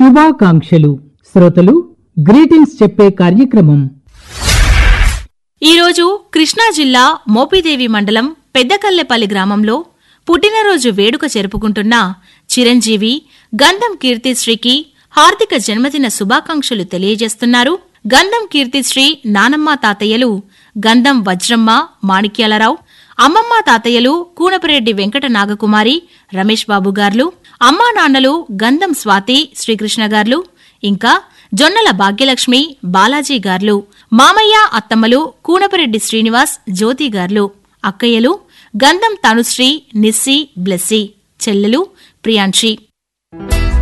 శుభాకాంక్షలు. శ్రోతలు గ్రీటింగ్స్ చెప్పే కార్యక్రమం. ఈరోజు కృష్ణా జిల్లా మోపిదేవి మండలం పెద్దకల్లెపల్లి గ్రామంలో పుట్టినరోజు వేడుక జరుపుకుంటున్న చిరంజీవి గంధం కీర్తిశ్రీకి హార్దిక జన్మదిన శుభాకాంక్షలు తెలియజేస్తున్నారు గంధం కీర్తిశ్రీ నానమ్మ తాతయ్యలు గంధం వజ్రమ్మ మాణిక్యాలరావు, అమ్మమ్మ తాతయ్యలు కూనపరెడ్డి వెంకట నాగకుమారి, రమేష్ బాబు గార్లు, అమ్మా నాన్నలు గంధం స్వాతి, శ్రీకృష్ణ గార్లు, ఇంకా జొన్నల భాగ్యలక్ష్మి, బాలాజీ గార్లు, మామయ్య అత్తమ్మలు కూనపరెడ్డి శ్రీనివాస్, జ్యోతి గార్లు, అక్కయ్యలు గంధం తనుశ్రీ, నిస్సి, బ్లెస్సీ, చెల్లెలు ప్రియాంక్షి.